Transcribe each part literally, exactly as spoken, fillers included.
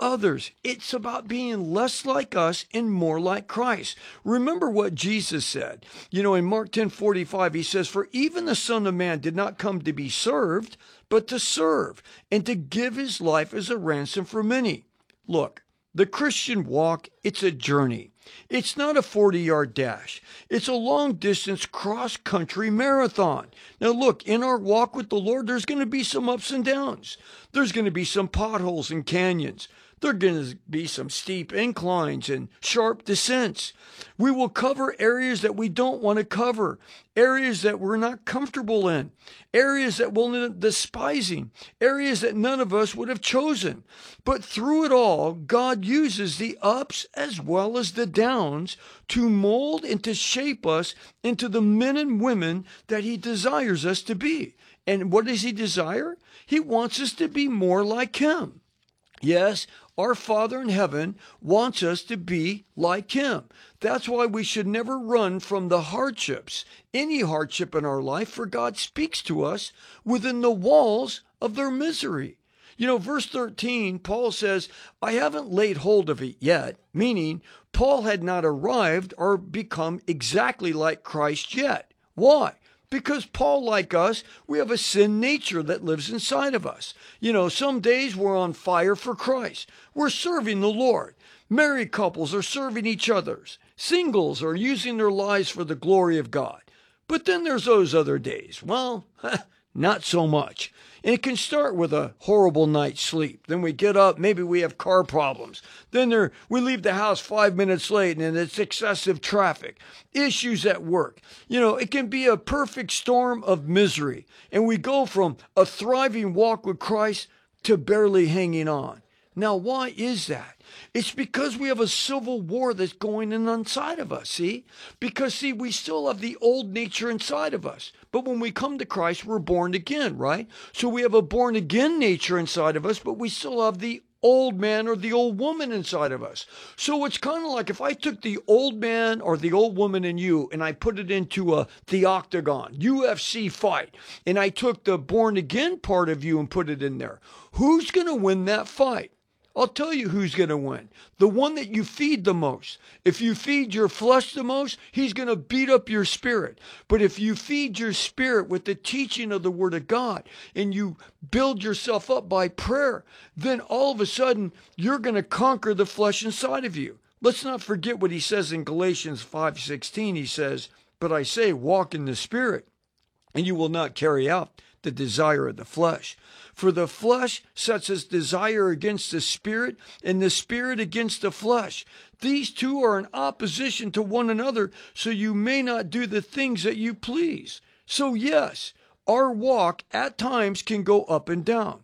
others. It's about being less like us and more like Christ. Remember what Jesus said. You know, in Mark ten forty-five, he says, "For even the Son of Man did not come to be served, but to serve, and to give his life as a ransom for many." Look, the Christian walk, it's a journey. It's not a forty-yard dash. It's a long-distance cross-country marathon. Now look, in our walk with the Lord, there's going to be some ups and downs. There's going to be some potholes and canyons. There are going to be some steep inclines and sharp descents. We will cover areas that we don't want to cover, areas that we're not comfortable in, areas that we'll end up despising, areas that none of us would have chosen. But through it all, God uses the ups as well as the downs to mold and to shape us into the men and women that he desires us to be. And what does he desire? He wants us to be more like him. Yes, our Father in heaven wants us to be like him. That's why we should never run from the hardships, any hardship in our life, for God speaks to us within the walls of their misery. You know, verse thirteen, Paul says, "I haven't laid hold of it yet," meaning Paul had not arrived or become exactly like Christ yet. Why? Because Paul, like us, we have a sin nature that lives inside of us. You know, some days we're on fire for Christ. We're serving the Lord. Married couples are serving each other's. Singles are using their lives for the glory of God. But then there's those other days. Well, not so much. And it can start with a horrible night's sleep. Then we get up, maybe we have car problems. Then there, we leave the house five minutes late and it's excessive traffic. Issues at work. You know, it can be a perfect storm of misery. And we go from a thriving walk with Christ to barely hanging on. Now, why is that? It's because we have a civil war that's going on inside of us, see? Because, see, we still have the old nature inside of us. But when we come to Christ, we're born again, right? So we have a born again nature inside of us, but we still have the old man or the old woman inside of us. So it's kind of like if I took the old man or the old woman in you and I put it into a the octagon, U F C fight, and I took the born again part of you and put it in there. Who's going to win that fight? I'll tell you who's going to win. The one that you feed the most. If you feed your flesh the most, he's going to beat up your spirit. But if you feed your spirit with the teaching of the Word of God and you build yourself up by prayer, then all of a sudden you're going to conquer the flesh inside of you. Let's not forget what he says in Galatians five sixteen. He says, "But I say, walk in the Spirit, and you will not carry out the desire of the flesh. For the flesh sets its desire against the spirit, and the spirit against the flesh. These two are in opposition to one another, so you may not do the things that you please." So yes, our walk at times can go up and down.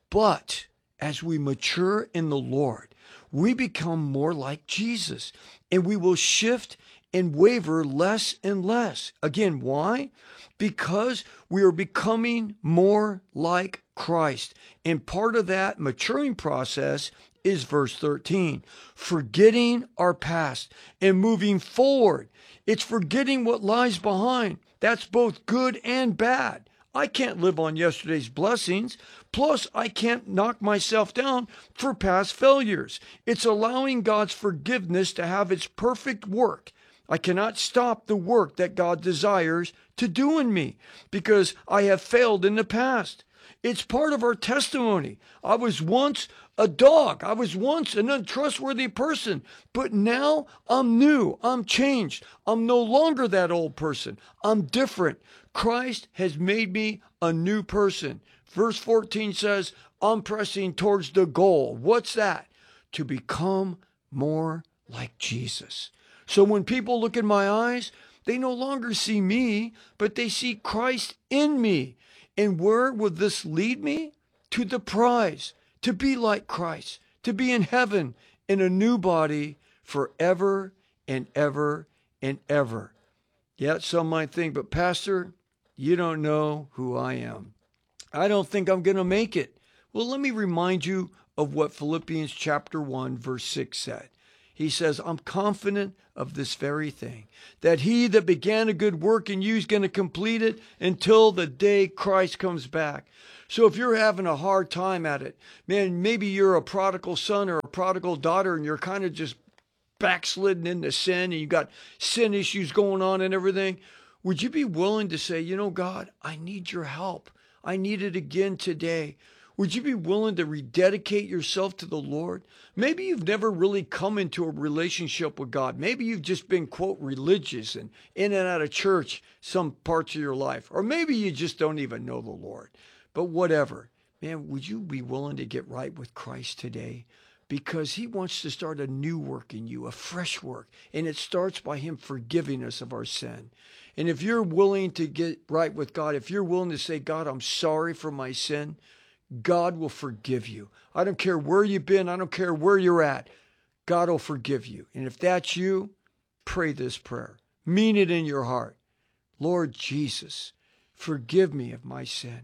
But as we mature in the Lord, we become more like Jesus, and we will shift and waver less and less. Again, why? Because we are becoming more like Christ. And part of that maturing process is verse thirteen, forgetting our past and moving forward. It's forgetting what lies behind. That's both good and bad. I can't live on yesterday's blessings. Plus, I can't knock myself down for past failures. It's allowing God's forgiveness to have its perfect work. I cannot stop the work that God desires to do in me because I have failed in the past. It's part of our testimony. I was once a dog. I was once an untrustworthy person, but now I'm new. I'm changed. I'm no longer that old person. I'm different. Christ has made me a new person. Verse fourteen says, I'm pressing towards the goal. What's that? To become more like Jesus. So when people look in my eyes, they no longer see me, but they see Christ in me. And where will this lead me? To the prize, to be like Christ, to be in heaven in a new body forever and ever and ever. Yet some might think, but Pastor, you don't know who I am. I don't think I'm going to make it. Well, let me remind you of what Philippians chapter one, verse six said. He says, I'm confident of this very thing, that he that began a good work in you is going to complete it until the day Christ comes back. So if you're having a hard time at it, man, maybe you're a prodigal son or a prodigal daughter and you're kind of just backslidden into sin and you got sin issues going on and everything. Would you be willing to say, you know, God, I need your help. I need it again today. Would you be willing to rededicate yourself to the Lord? Maybe you've never really come into a relationship with God. Maybe you've just been, quote, religious and in and out of church some parts of your life. Or maybe you just don't even know the Lord. But whatever, man, would you be willing to get right with Christ today? Because he wants to start a new work in you, a fresh work. And it starts by him forgiving us of our sin. And if you're willing to get right with God, if you're willing to say, God, I'm sorry for my sin, God will forgive you. I don't care where you've been. I don't care where you're at. God will forgive you. And if that's you, pray this prayer. Mean it in your heart. Lord Jesus, forgive me of my sin.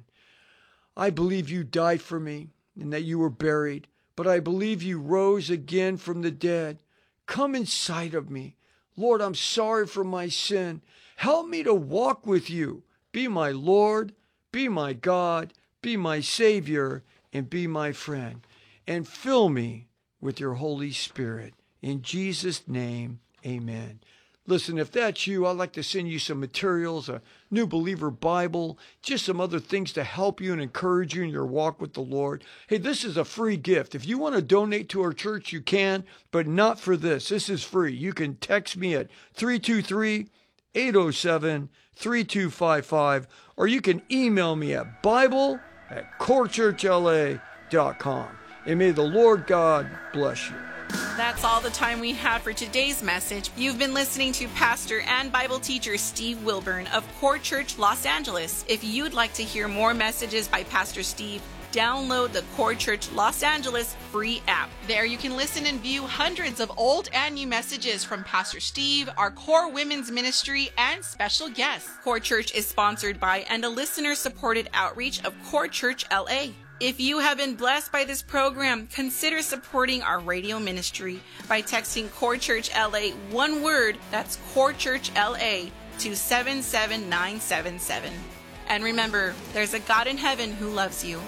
I believe you died for me and that you were buried, but I believe you rose again from the dead. Come inside of me. Lord, I'm sorry for my sin. Help me to walk with you. Be my Lord, be my God, be my Savior, and be my friend. And fill me with your Holy Spirit. In Jesus' name, amen. Listen, if that's you, I'd like to send you some materials, a New Believer Bible, just some other things to help you and encourage you in your walk with the Lord. Hey, this is a free gift. If you want to donate to our church, you can, but not for this. This is free. You can text me at three two three, eight oh seven, three two five five, or you can email me at Bible at core church L A dot com. And may the Lord God bless you. That's all the time we have for today's message. You've been listening to Pastor and Bible teacher Steve Wilburn of Core Church Los Angeles. If you'd like to hear more messages by Pastor Steve, download the Core Church Los Angeles free app. There you can listen and view hundreds of old and new messages from Pastor Steve, our Core Women's Ministry, and special guests. Core Church is sponsored by and a listener-supported outreach of Core Church L A. If you have been blessed by this program, consider supporting our radio ministry by texting Core Church L A, one word, that's Core Church L A, to seven seven nine seven seven. And remember, there's a God in heaven who loves you.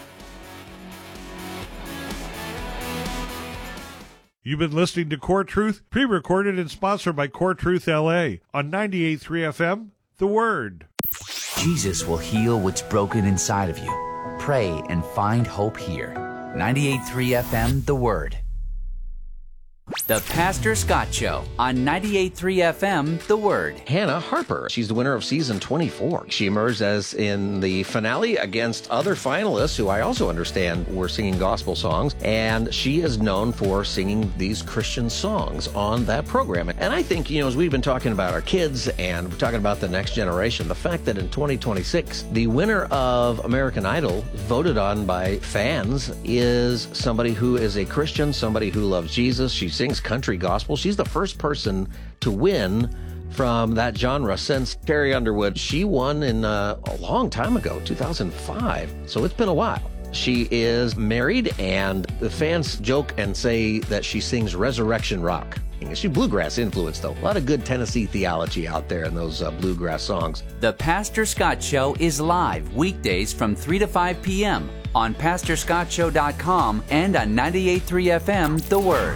You've been listening to Core Truth, pre-recorded and sponsored by Core Truth L A on ninety-eight point three F M, The Word. Jesus will heal what's broken inside of you. Pray and find hope here. ninety-eight point three F M, The Word. The Pastor Scott Show on ninety-eight point three F M, The Word. Hannah Harper. She's the winner of season twenty-four. She emerged as in the finale against other finalists who I also understand were singing gospel songs, and she is known for singing these Christian songs on that program. And I think, you know, as we've been talking about our kids and we're talking about the next generation, the fact that in twenty twenty-six, the winner of American Idol, voted on by fans, is somebody who is a Christian, somebody who loves Jesus. She's sings country gospel. She's the first person to win from that genre since Carrie Underwood. She won in uh, a long time ago, two thousand five. So it's been a while. She is married, and the fans joke and say that she sings resurrection rock. She's bluegrass influenced, though. A lot of good Tennessee theology out there in those uh, bluegrass songs. The Pastor Scott Show is live weekdays from three to five p.m. on pastor scott show dot com and on ninety-eight point three F M, The Word.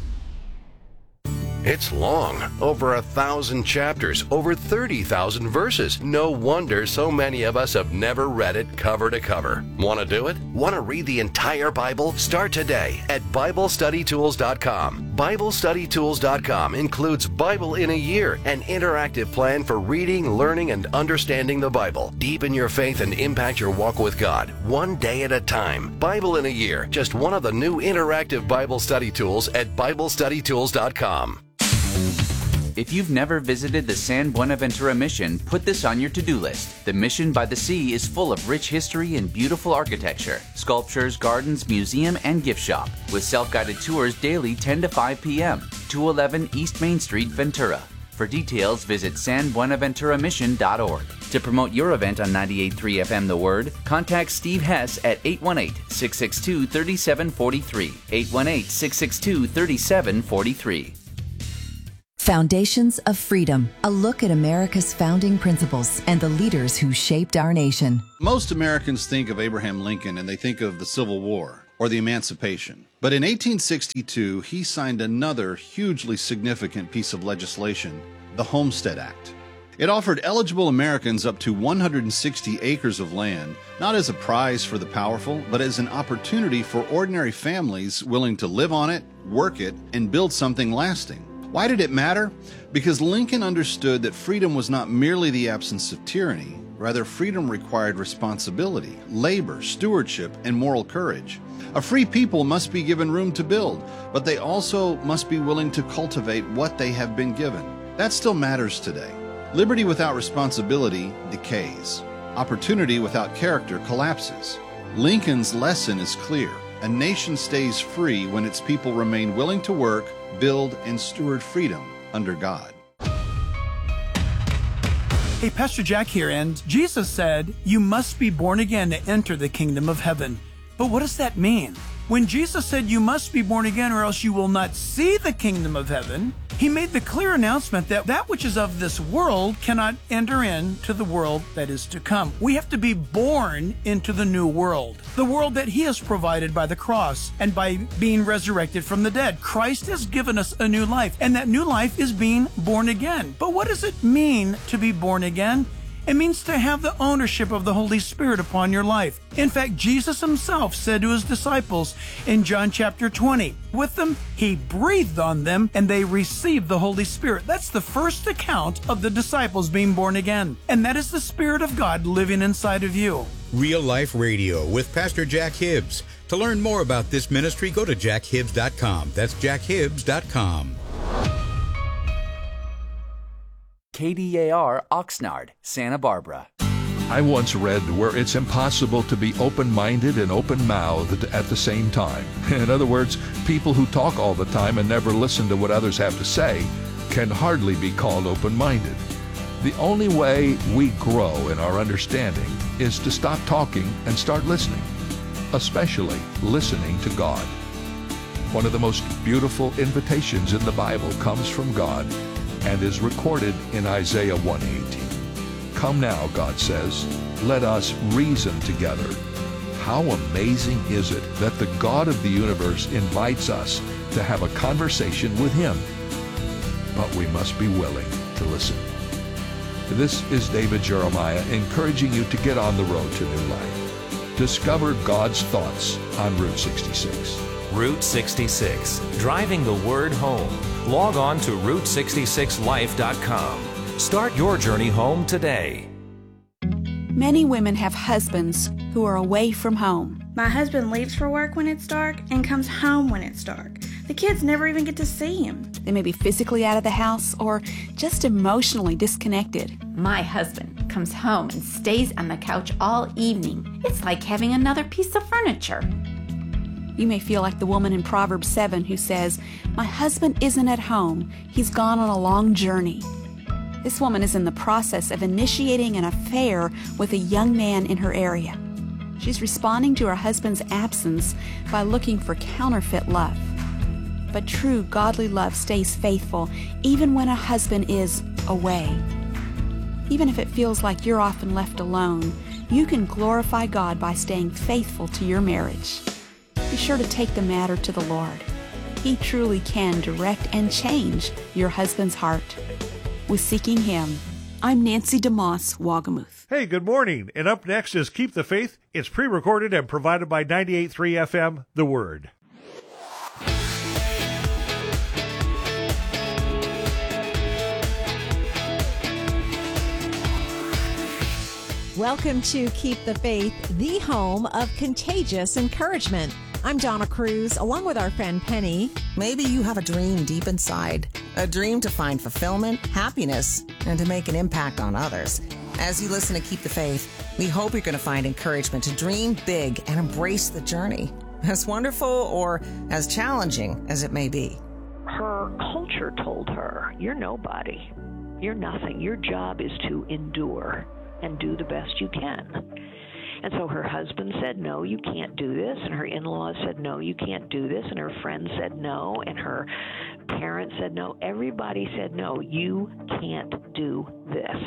It's long, over a thousand chapters, over thirty thousand verses. No wonder so many of us have never read it cover to cover. Want to do it? Want to read the entire Bible? Start today at bible study tools dot com. bible study tools dot com includes Bible in a Year, an interactive plan for reading, learning, and understanding the Bible. Deepen your faith and impact your walk with God, one day at a time. Bible in a Year, just one of the new interactive Bible study tools at bible study tools dot com. If you've never visited the San Buenaventura Mission, put this on your to-do list. The Mission by the Sea is full of rich history and beautiful architecture, sculptures, gardens, museum, and gift shop, with self-guided tours daily ten to five p.m., two eleven East Main Street, Ventura. For details, visit san buenaventura mission dot org. To promote your event on ninety-eight point three F M The Word, contact Steve Hess at eight one eight, six six two, three seven four three, eight one eight, six six two, three seven four three. Foundations of Freedom, a look at America's founding principles and the leaders who shaped our nation. Most Americans think of Abraham Lincoln and they think of the Civil War or the Emancipation. But in eighteen sixty-two, he signed another hugely significant piece of legislation, the Homestead Act. It offered eligible Americans up to one hundred sixty acres of land, not as a prize for the powerful, but as an opportunity for ordinary families willing to live on it, work it, and build something lasting. Why did it matter? Because Lincoln understood that freedom was not merely the absence of tyranny. Rather, freedom required responsibility, labor, stewardship, and moral courage. A free people must be given room to build, but they also must be willing to cultivate what they have been given. That still matters today. Liberty without responsibility decays. Opportunity without character collapses. Lincoln's lesson is clear. A nation stays free when its people remain willing to work, build, and steward freedom under God. Hey, Pastor Jack here, and Jesus said, you must be born again to enter the kingdom of heaven. But what does that mean? When Jesus said you must be born again or else you will not see the kingdom of heaven, he made the clear announcement that that which is of this world cannot enter into the world that is to come. We have to be born into the new world, the world that he has provided by the cross and by being resurrected from the dead. Christ has given us a new life, and that new life is being born again. But what does it mean to be born again? It means to have the ownership of the Holy Spirit upon your life. In fact, Jesus himself said to his disciples in John chapter twenty, with them, he breathed on them and they received the Holy Spirit. That's the first account of the disciples being born again. And that is the Spirit of God living inside of you. Real Life Radio with Pastor Jack Hibbs. To learn more about this ministry, go to jack hibbs dot com. That's jack hibbs dot com. K D A R Oxnard, Santa Barbara. I once read where it's impossible to be open-minded and open-mouthed at the same time. In other words, people who talk all the time and never listen to what others have to say can hardly be called open-minded. The only way we grow in our understanding is to stop talking and start listening, especially listening to God. One of the most beautiful invitations in the Bible comes from God and is recorded in Isaiah one eighteen. Come now, God says, let us reason together. How amazing is it that the God of the universe invites us to have a conversation with him? But we must be willing to listen. This is David Jeremiah encouraging you to get on the road to new life. Discover God's thoughts on Route sixty-six. Route sixty-six, driving the word home. Log on to route sixty-six life dot com. Start your journey home today. Many women have husbands who are away from home. My husband leaves for work when it's dark and comes home when it's dark. The kids never even get to see him. They may be physically out of the house or just emotionally disconnected. My husband comes home and stays on the couch all evening. It's like having another piece of furniture. You may feel like the woman in Proverbs seven who says, my husband isn't at home. He's gone on a long journey. This woman is in the process of initiating an affair with a young man in her area. She's responding to her husband's absence by looking for counterfeit love. But true godly love stays faithful even when a husband is away. Even if it feels like you're often left alone, you can glorify God by staying faithful to your marriage. Be sure to take the matter to the Lord. He truly can direct and change your husband's heart. With Seeking Him, I'm Nancy DeMoss, Wagamuth. Hey, good morning. And up next is Keep the Faith. It's pre-recorded and provided by ninety-eight point three F M, The Word. Welcome to Keep the Faith, the home of contagious encouragement. I'm Donna Cruz, along with our friend Penny. Maybe you have a dream deep inside, a dream to find fulfillment, happiness, and to make an impact on others. As you listen to Keep the Faith, we hope you're going to find encouragement to dream big and embrace the journey, as wonderful or as challenging as it may be. her culture told her, you're nobody. You're nothing. Your job is to endure and do the best you can. And so her husband said, no, you can't do this. And her in-laws said, no, you can't do this. And her friends said no. And her parents said no. Everybody said, no, you can't do this.